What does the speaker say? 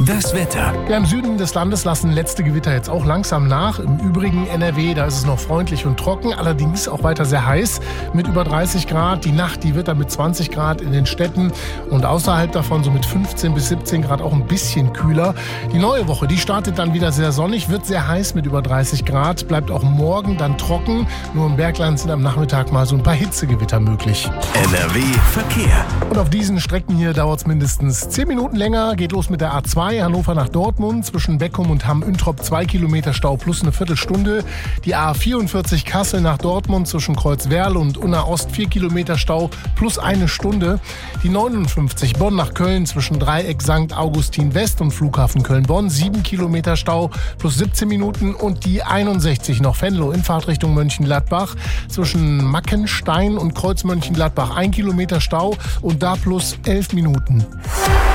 Das Wetter. Ja, im Süden des Landes lassen letzte Gewitter jetzt auch langsam nach. Im übrigen NRW, da ist es noch freundlich und trocken, allerdings auch weiter sehr heiß mit über 30 Grad. Die Nacht, die wird dann mit 20 Grad in den Städten und außerhalb davon so mit 15 bis 17 Grad auch ein bisschen kühler. Die neue Woche, die startet dann wieder sehr sonnig, wird sehr heiß mit über 30 Grad, bleibt auch morgen dann trocken. Nur im Bergland sind am Nachmittag mal so ein paar Hitzegewitter möglich. NRW Verkehr. Und auf diesen Strecken hier dauert es mindestens 10 Minuten länger. Geht los mit der A2 Hannover nach Dortmund. Zwischen Beckum und Hamm-Üntrop 2 Kilometer Stau plus eine Viertelstunde. Die A44 Kassel nach Dortmund zwischen Kreuzwerl und Unna Ost 4 Kilometer Stau plus eine Stunde. Die 59 Bonn nach Köln zwischen Dreieck St. Augustin West und Flughafen Köln-Bonn 7 Kilometer Stau plus 17 Minuten. Und die 61 noch Venlo in Fahrtrichtung Mönchengladbach zwischen Mackenstein und Kreuz Mönchengladbach 1 Kilometer Stau und da plus 11 Minuten.